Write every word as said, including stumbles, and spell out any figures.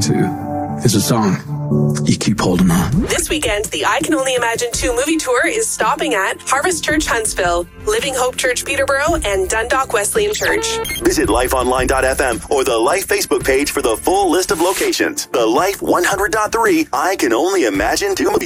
to is a song. You keep holding on. This weekend, the I Can Only Imagine two movie tour is stopping at Harvest Church Huntsville, Living Hope Church Peterborough, and Dundalk Wesleyan Church. Visit life online dot f m or the Life Facebook page for the full list of locations. The Life one hundred point three I Can Only Imagine two movie